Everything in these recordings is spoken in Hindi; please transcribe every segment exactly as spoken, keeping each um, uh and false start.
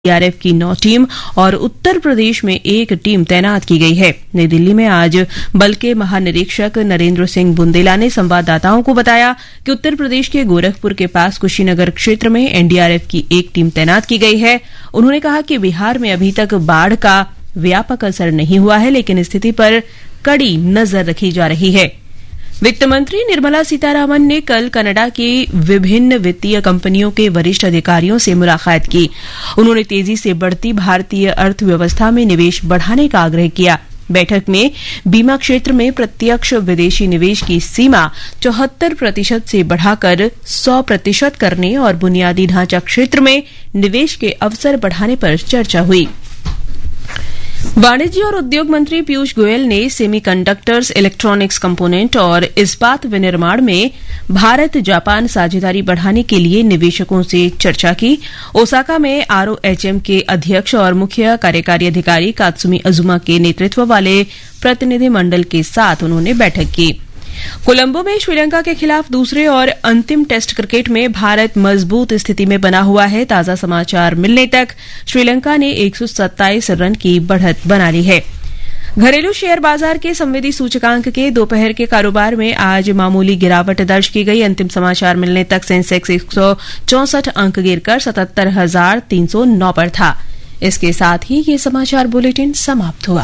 एनडीआरएफ की नौ टीम और उत्तर प्रदेश में एक टीम तैनात की गई है। नई दिल्ली में आज बल के महानिरीक्षक नरेंद्र सिंह बुंदेला ने संवाददाताओं को बताया कि उत्तर प्रदेश के गोरखपुर के पास कुशीनगर क्षेत्र में एनडीआरएफ की एक टीम तैनात की गई है। उन्होंने कहा कि बिहार में अभी तक बाढ़ का व्यापक असर नहीं हुआ है, लेकिन स्थिति पर कड़ी नजर रखी जा रही है। वित्त मंत्री निर्मला सीतारामन ने कल कनाडा की विभिन्न वित्तीय कंपनियों के वरिष्ठ अधिकारियों से मुलाकात की। उन्होंने तेजी से बढ़ती भारतीय अर्थव्यवस्था में निवेश बढ़ाने का आग्रह किया। बैठक में बीमा क्षेत्र में प्रत्यक्ष विदेशी निवेश की सीमा चौहत्तर प्रतिशत से बढ़ाकर सौ प्रतिशत करने और बुनियादी ढांचा क्षेत्र में निवेश के अवसर बढ़ाने पर चर्चा हुई। वाणिज्य और उद्योग मंत्री पीयूष गोयल ने सेमीकंडक्टर्स, इलेक्ट्रॉनिक्स कंपोनेंट और इस्पात विनिर्माण में भारत जापान साझेदारी बढ़ाने के लिए निवेशकों से चर्चा की। ओसाका में आरओएचएम के अध्यक्ष और मुख्य कार्यकारी अधिकारी कात्सुमी अजुमा के नेतृत्व वाले प्रतिनिधिमंडल के साथ उन्होंने बैठक की। कोलंबो में श्रीलंका के खिलाफ दूसरे और अंतिम टेस्ट क्रिकेट में भारत मजबूत स्थिति में बना हुआ है। ताजा समाचार मिलने तक श्रीलंका ने एक सौ सत्ताईस रन की बढ़त बना ली है। घरेलू शेयर बाजार के संवेदी सूचकांक के दोपहर के कारोबार में आज मामूली गिरावट दर्ज की गई। अंतिम समाचार मिलने तक सेंसेक्स एक सौ चौसठ अंक गिरकर सतहत्तर हजार तीन सौ नौ पर था। इसके साथ ही ये समाचार बुलेटिन समाप्त हुआ।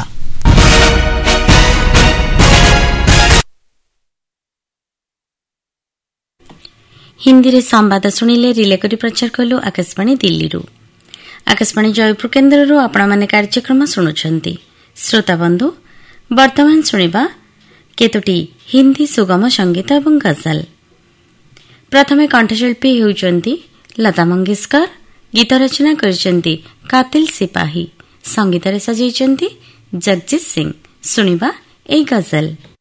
हिंदी रे संवाद शुणिले रिले करी प्रचार कलु आकाशवाणी दिल्ली रु आकाशवाणी जयपुर केन्द्र रु आपण माने कार्यक्रम शुणुछंती। श्रोता बंधु वर्तमान शुणिबा केतोटी हिंदी सुगम संगीत एवं गजल। प्रथमे कंठशिल्पी हेउचंती लता मंगेशकर, गीत रचना करचंती कातिल सिपाही, संगीत रे सजैचंती जगजीत सिंह। शुणिबा ए गजल।